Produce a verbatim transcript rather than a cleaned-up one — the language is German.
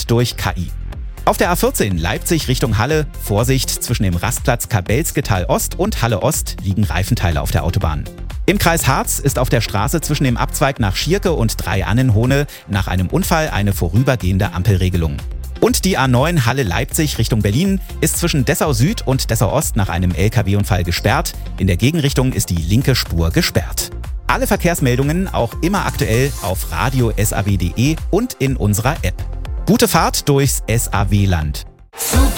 durch K I. Auf der A vierzehn Leipzig Richtung Halle, Vorsicht, zwischen dem Rastplatz Kabelsketal Ost und Halle Ost liegen Reifenteile auf der Autobahn. Im Kreis Harz ist auf der Straße zwischen dem Abzweig nach Schierke und Drei-Annenhohne nach einem Unfall eine vorübergehende Ampelregelung. Und die A neun Halle-Leipzig Richtung Berlin ist zwischen Dessau Süd und Dessau Ost nach einem L K W-Unfall gesperrt. In der Gegenrichtung ist die linke Spur gesperrt. Alle Verkehrsmeldungen auch immer aktuell auf radio punkt s a w punkt d e und in unserer App. Gute Fahrt durchs S A W-Land. Super